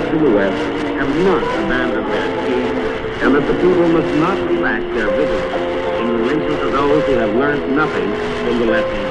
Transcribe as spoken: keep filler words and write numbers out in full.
in the West have not abandoned their scheme, and that the people must not relax their vigilance in relation to those who have learned nothing from the lessons